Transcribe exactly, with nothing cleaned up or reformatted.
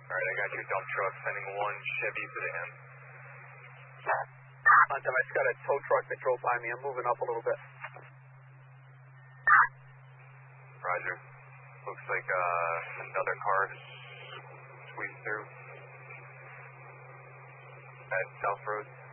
Alright, I got your dump truck sending one Chevy sedan. Montem, I just got a tow truck that drove by me. I'm moving up a little bit. Roger. Looks like uh, another car just squeezed through at South Road.